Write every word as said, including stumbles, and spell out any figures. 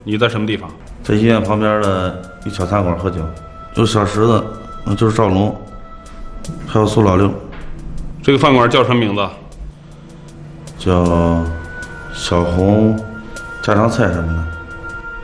你在什么地方？ 在医院旁边的一小餐馆喝酒，有小石子，嗯，就是赵龙，还有苏老六。 这个饭馆叫什么名字？ 叫小红家常菜什么的。